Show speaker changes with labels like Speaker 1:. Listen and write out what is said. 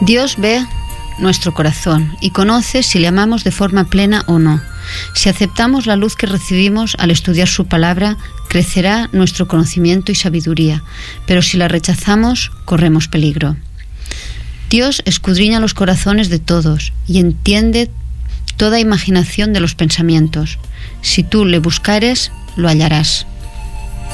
Speaker 1: Dios ve nuestro corazón y conoce si le amamos de forma plena o no. Si aceptamos la luz que recibimos al estudiar su palabra, crecerá nuestro conocimiento y sabiduría, pero si la rechazamos, corremos peligro. Dios escudriña los corazones de todos y entiende toda imaginación de los pensamientos. Si tú le buscares, lo hallarás.